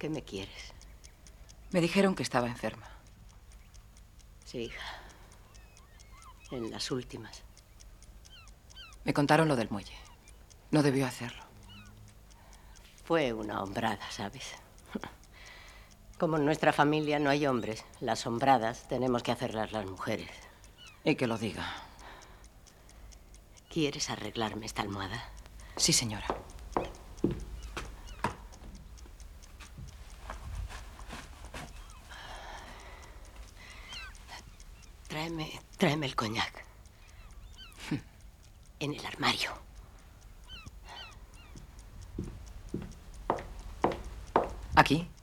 qué me quieres? Me dijeron que estaba enferma. Sí, hija. En las últimas. Me contaron lo del muelle. No debió hacerlo. Fue una hombrada, ¿sabes? Como en nuestra familia no hay hombres, las hombradas tenemos que hacerlas las mujeres. Y que lo diga. ¿Quieres arreglarme esta almohada? Sí, señora. Tráeme el coñac. En el armario. ¿Aquí?